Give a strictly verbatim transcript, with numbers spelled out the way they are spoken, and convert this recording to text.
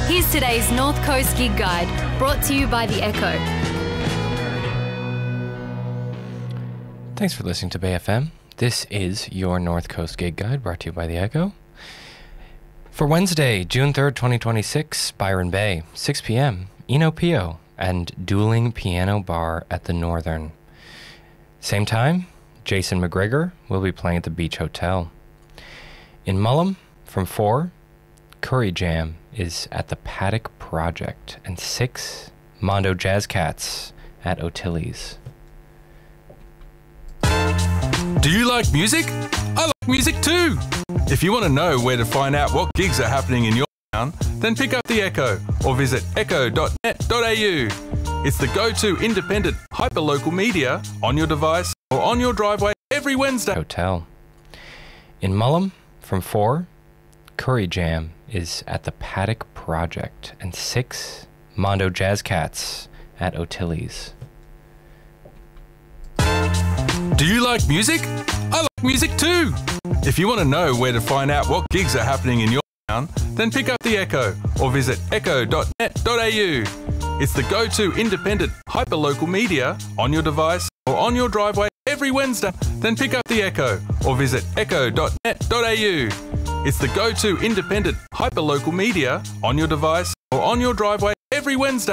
Here's today's North Coast Gig Guide, brought to you by The Echo. Thanks for listening to Bay F M. This is your North Coast Gig Guide, brought to you by The Echo. For Wednesday, June third, twenty twenty-six, Byron Bay, six p.m., Eno Pio and Dueling Piano Bar at the Northern. Same time, Jason McGregor will be playing at the Beach Hotel. In Mullum, from four, Curry Jam is at the Paddock Project, and six, Mondo Jazz Cats at O'Tilly's. Do you like music? I like music too! If you want to know where to find out what gigs are happening in your town, then pick up The Echo or visit echo dot net dot a u. It's the go-to independent hyperlocal media on your device or on your driveway every Wednesday. Hotel. In Mullum, from four, Curry Jam is at the Paddock Project, and six, Mondo Jazz Cats at O'Tilly's. Do you like music? I like music too! If you want to know where to find out what gigs are happening in your town, then pick up The Echo or visit echo dot net dot a u. It's the go-to independent hyperlocal media on your device or on your driveway every Wednesday. Then pick up The Echo or visit echo dot net dot a u. It's the go-to independent hyperlocal media on your device or on your driveway every Wednesday.